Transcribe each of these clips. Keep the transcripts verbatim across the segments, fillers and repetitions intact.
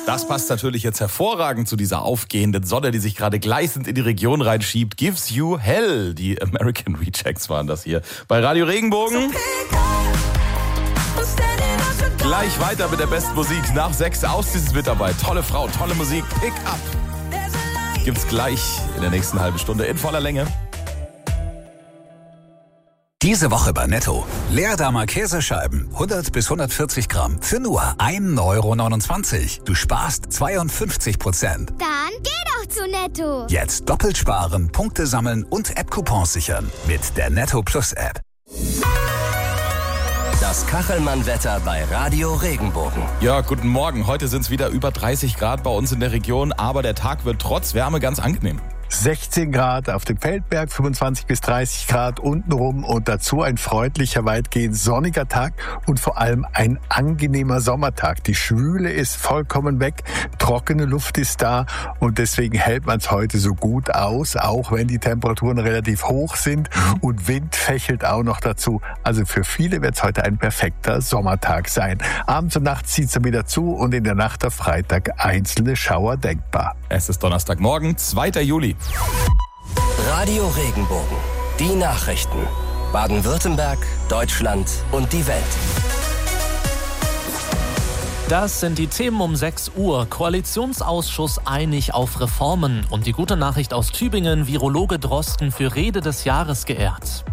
Das passt natürlich jetzt hervorragend zu dieser aufgehenden Sonne, die sich gerade gleißend in die Region reinschiebt. Gives You Hell. Die American Rejects waren das hier bei Radio Regenbogen. Gleich weiter mit der besten Musik nach sechs aus dieses Mitarbeit. Tolle Frau, tolle Musik. Pick Up. Gibt's gleich in der nächsten halben Stunde in voller Länge. Diese Woche bei Netto. Leerdammer Käsescheiben, hundert bis hundertvierzig Gramm für nur ein Euro neunundzwanzig. Du sparst zweiundfünfzig Prozent. Dann geh doch zu Netto. Jetzt doppelt sparen, Punkte sammeln und App-Coupons sichern mit der Netto Plus App. Das Kachelmann-Wetter bei Radio Regenbogen. Ja, guten Morgen. Heute sind es wieder über dreißig Grad bei uns in der Region, aber der Tag wird trotz Wärme ganz angenehm. sechzehn Grad auf dem Feldberg, fünfundzwanzig bis dreißig Grad untenrum und dazu ein freundlicher, weitgehend sonniger Tag und vor allem ein angenehmer Sommertag. Die Schwüle ist vollkommen weg, trockene Luft ist da und deswegen hält man es heute so gut aus, auch wenn die Temperaturen relativ hoch sind und Wind fächelt auch noch dazu. Also für viele wird es heute ein perfekter Sommertag sein. Abends und nachts zieht es dann wieder zu und in der Nacht auf Freitag einzelne Schauer denkbar. Es ist Donnerstagmorgen, zweiter Juli. Radio Regenbogen. Die Nachrichten. Baden-Württemberg, Deutschland und die Welt. Das sind die Themen um sechs Uhr. Koalitionsausschuss einig auf Reformen. Und die gute Nachricht aus Tübingen, Virologe Drosten für Rede des Jahres geehrt.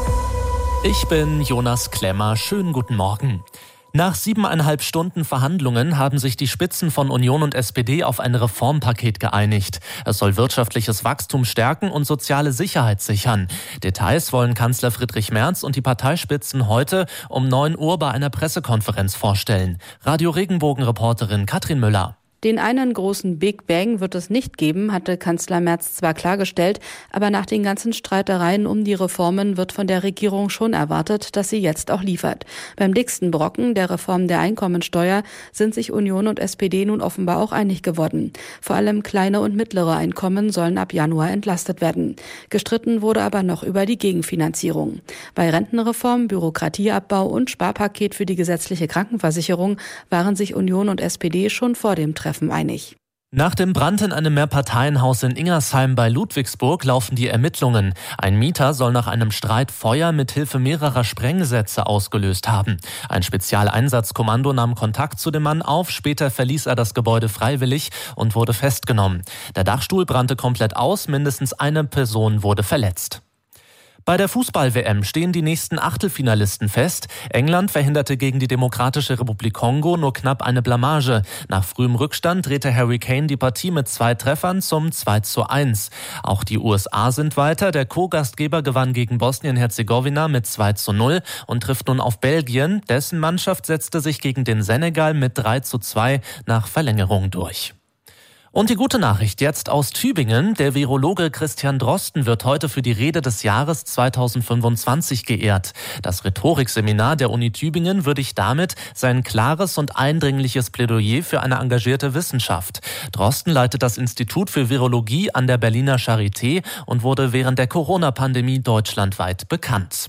Ich bin Jonas Klemmer. Schönen guten Morgen. Nach siebeneinhalb Stunden Verhandlungen haben sich die Spitzen von Union und S P D auf ein Reformpaket geeinigt. Es soll wirtschaftliches Wachstum stärken und soziale Sicherheit sichern. Details wollen Kanzler Friedrich Merz und die Parteispitzen heute um neun Uhr bei einer Pressekonferenz vorstellen. Radio Regenbogen-Reporterin Katrin Müller. Den einen großen Big Bang wird es nicht geben, hatte Kanzler Merz zwar klargestellt, aber nach den ganzen Streitereien um die Reformen wird von der Regierung schon erwartet, dass sie jetzt auch liefert. Beim dicksten Brocken, der Reform der Einkommensteuer, sind sich Union und S P D nun offenbar auch einig geworden. Vor allem kleine und mittlere Einkommen sollen ab Januar entlastet werden. Gestritten wurde aber noch über die Gegenfinanzierung. Bei Rentenreform, Bürokratieabbau und Sparpaket für die gesetzliche Krankenversicherung waren sich Union und S P D schon vor dem Treffen einig. Nach dem Brand in einem Mehrparteienhaus in Ingersheim bei Ludwigsburg laufen die Ermittlungen. Ein Mieter soll nach einem Streit Feuer mit Hilfe mehrerer Sprengsätze ausgelöst haben. Ein Spezialeinsatzkommando nahm Kontakt zu dem Mann auf, später verließ er das Gebäude freiwillig und wurde festgenommen. Der Dachstuhl brannte komplett aus, mindestens eine Person wurde verletzt. Bei der Fußball-W M stehen die nächsten Achtelfinalisten fest. England verhinderte gegen die Demokratische Republik Kongo nur knapp eine Blamage. Nach frühem Rückstand drehte Harry Kane die Partie mit zwei Treffern zum zwei zu eins. Auch die U S A sind weiter. Der Co-Gastgeber gewann gegen Bosnien-Herzegowina mit zwei zu null und trifft nun auf Belgien. Dessen Mannschaft setzte sich gegen den Senegal mit drei zu zwei nach Verlängerung durch. Und die gute Nachricht jetzt aus Tübingen. Der Virologe Christian Drosten wird heute für die Rede des Jahres zweitausendfünfundzwanzig geehrt. Das Rhetorikseminar der Uni Tübingen würdigt damit sein klares und eindringliches Plädoyer für eine engagierte Wissenschaft. Drosten leitet das Institut für Virologie an der Berliner Charité und wurde während der Corona-Pandemie deutschlandweit bekannt.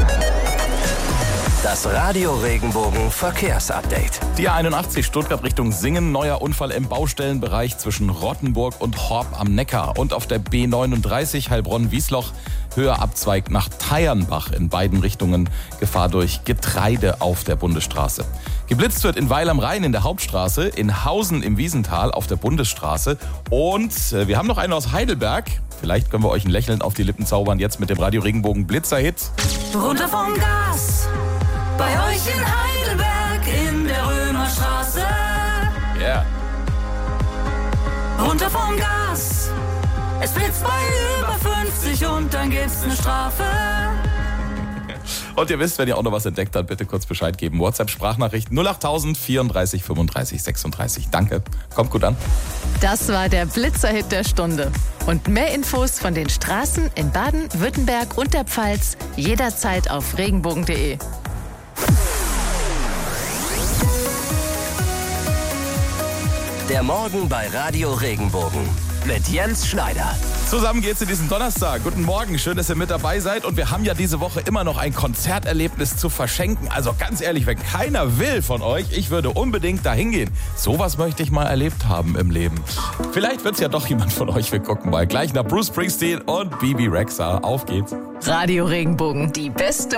Das Radio Regenbogen Verkehrsupdate. Die A einundachtzig Stuttgart Richtung Singen, neuer Unfall im Baustellenbereich zwischen Rottenburg und Horb am Neckar. Und auf der B neununddreißig Heilbronn-Wiesloch, höher Abzweig nach Teiernbach in beiden Richtungen, Gefahr durch Getreide auf der Bundesstraße. Geblitzt wird in Weil am Rhein in der Hauptstraße, in Hausen im Wiesental auf der Bundesstraße. Und äh, wir haben noch einen aus Heidelberg. Vielleicht können wir euch ein Lächeln auf die Lippen zaubern, jetzt mit dem Radio Regenbogen Blitzer-Hit. Runter vom Gas, bei euch in Heidelberg in der Römerstraße. Ja. Yeah. Runter vom Gas, es blitzt bei über fünfzig und dann gibt's eine Strafe. Und ihr wisst, wenn ihr auch noch was entdeckt habt, bitte kurz Bescheid geben. WhatsApp-Sprachnachricht null acht tausend vierunddreißig fünfunddreißig sechsunddreißig. Danke, kommt gut an. Das war der Blitzer-Hit der Stunde. Und mehr Infos von den Straßen in Baden, Württemberg und der Pfalz jederzeit auf regenbogen punkt de. Der Morgen bei Radio Regenbogen mit Jens Schneider. Zusammen geht's in diesen Donnerstag. Guten Morgen, schön, dass ihr mit dabei seid. Und wir haben ja diese Woche immer noch ein Konzerterlebnis zu verschenken. Also ganz ehrlich, wenn keiner will von euch, ich würde unbedingt dahin gehen. Sowas möchte ich mal erlebt haben im Leben. Vielleicht wird's ja doch jemand von euch. Wir gucken mal. Gleich nach Bruce Springsteen und Bibi Rexha. Auf geht's. Radio Regenbogen, die beste